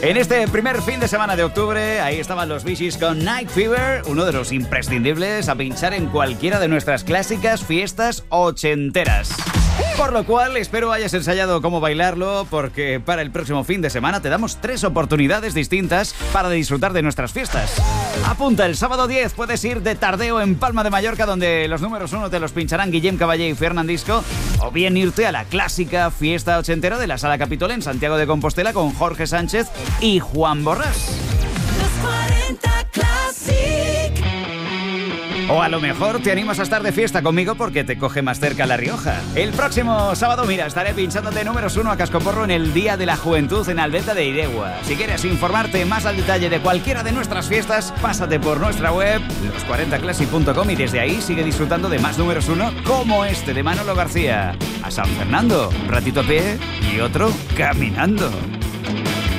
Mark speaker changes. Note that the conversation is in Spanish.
Speaker 1: En este primer fin de semana de octubre, ahí estaban los Bee Gees con Night Fever, uno de los imprescindibles a pinchar en cualquiera de nuestras clásicas fiestas ochenteras. Por lo cual, espero hayas ensayado cómo bailarlo, porque para el próximo fin de semana te damos 3 oportunidades distintas para disfrutar de nuestras fiestas. Apunta, el sábado 10 puedes ir de tardeo en Palma de Mallorca, donde los números 1 te los pincharán Guillem Caballé y Fernandisco, o bien irte a la clásica fiesta ochentera de la Sala Capitol en Santiago de Compostela con Jorge Sánchez y Juan Borrás.
Speaker 2: Los 40 Classic.
Speaker 1: O a lo mejor te animas a estar de fiesta conmigo porque te coge más cerca La Rioja. El próximo sábado, mira, estaré pinchándote números 1 a cascoporro en el Día de la Juventud en Albeta de Iregua. Si quieres informarte más al detalle de cualquiera de nuestras fiestas, pásate por nuestra web, los40classic.com, y desde ahí sigue disfrutando de más números 1 como este de Manolo García. A San Fernando, un ratito a pie y otro caminando.